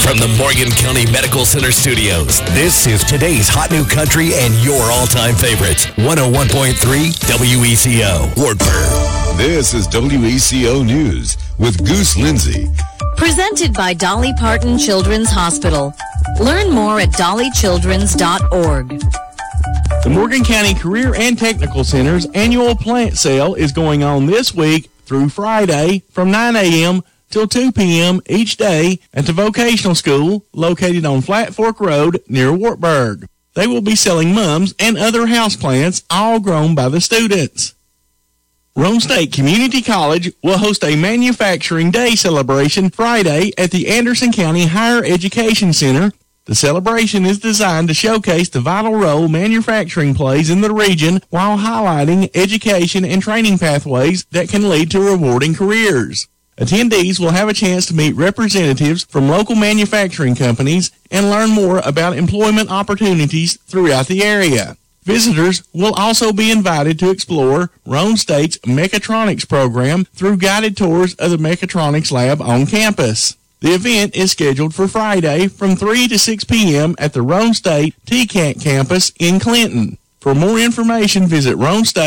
From the Morgan County Medical Center studios, this is today's hot new country and your all-time favorites. 101.3 WECO, Wartburg. This is WECO News with Goose Lindsay. Presented by Dolly Parton Children's Hospital. Learn more at dollychildrens.org. The Morgan County Career and Technical Center's annual plant sale is going on this week through Friday from 9 a.m. till 2 p.m. each day at the vocational school located on Flat Fork Road near Wartburg. They will be selling mums and other houseplants, all grown by the students. Rome State Community College will host a Manufacturing Day celebration Friday at the Anderson County Higher Education Center. The celebration is designed to showcase the vital role manufacturing plays in the region while highlighting education and training pathways that can lead to rewarding careers. Attendees will have a chance to meet representatives from local manufacturing companies and learn more about employment opportunities throughout the area. Visitors will also be invited to explore Rome State's Mechatronics program through guided tours of the Mechatronics lab on campus. The event is scheduled for Friday from 3 to 6 p.m. at the Rome State TCAT campus in Clinton. For more information, visit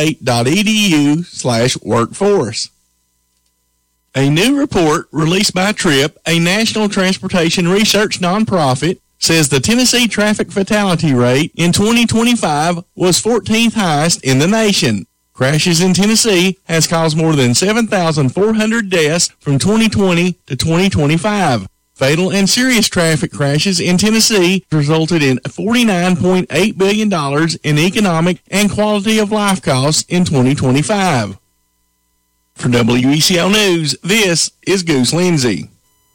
romestate.edu/workforce. A new report released by TRIP, a national transportation research nonprofit, says the Tennessee traffic fatality rate in 2025 was 14th highest in the nation. Crashes in Tennessee has caused more than 7,400 deaths from 2020 to 2025. Fatal and serious traffic crashes in Tennessee resulted in $49.8 billion in economic and quality of life costs in 2025. For WECO News, this is Goose Lindsay.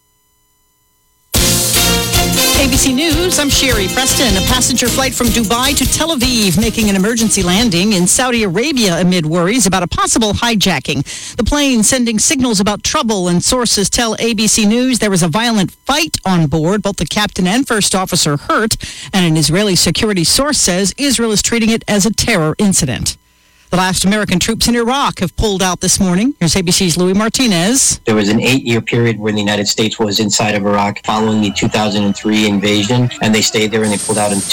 ABC News, I'm Sherry Preston. A passenger flight from Dubai to Tel Aviv making an emergency landing in Saudi Arabia amid worries about a possible hijacking. The plane sending signals about trouble, and sources tell ABC News there was a violent fight on board. Both the captain and first officer hurt, and an Israeli security source says Israel is treating it as a terror incident. The last American troops in Iraq have pulled out this morning. Here's ABC's Louis Martinez. There was an 8-year period when the United States was inside of Iraq following the 2003 invasion, and they stayed there and they pulled out in